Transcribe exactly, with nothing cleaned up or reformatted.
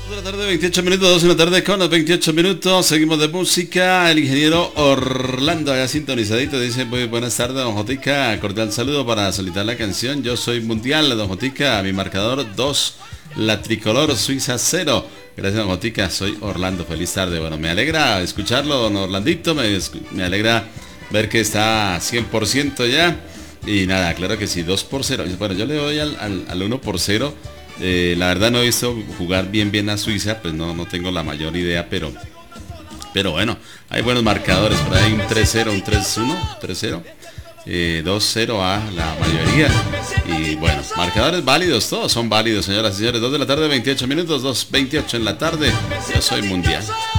dos de la tarde, veintiocho minutos, dos de la tarde con los veintiocho minutos. Seguimos de música. El ingeniero Orlando, allá sintonizadito, dice: muy buenas tardes, don Jotica. Cordial saludo para solicitar la canción Yo Soy Mundial, don Jotica. Mi marcador dos, la tricolor Suiza cero. Gracias, don Jotica. Soy Orlando. Feliz tarde. Bueno, me alegra escucharlo, don Orlandito. Me, me alegra ver que está cien por ciento ya. Y nada, claro que sí, dos por cero. Bueno, yo le doy al, al, al uno por cero. Eh, la verdad no he visto jugar bien bien a Suiza, pues no, no tengo la mayor idea, pero pero bueno, hay buenos marcadores, por ahí un tres cero, un tres uno, tres cero, eh, dos cero a la mayoría. Y bueno, marcadores válidos, todos son válidos, señoras y señores. Dos de la tarde, veintiocho minutos, dos veintiocho en la tarde. Yo soy mundial.